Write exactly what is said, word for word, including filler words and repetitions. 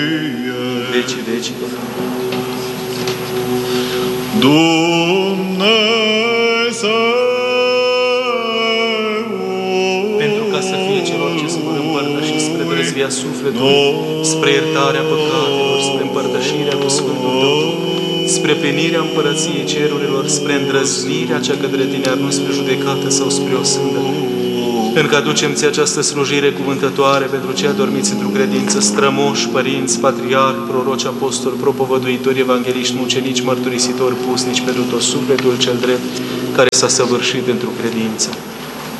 vecii vecilor. Pentru ca să fie celor ce se vor împărtăși spre drăzvia sufletului, spre iertarea păcatelor, spre împărtășirea cu Sfântul Tău, spre plinirea împărăției cerurilor, spre îndrăznirea cea către Tine, ar nu spre judecată sau spre o sândă. Încă aducem-ți această slujire cuvântătoare pentru cei adormiți într-o credință, strămoși, părinți, patriarhi, proroci, apostoli, propovăduitori, evangeliști, mucenici, mărturisitori, pusnici, pentru tot sufletul cel drept care s-a săvârșit într-o credință.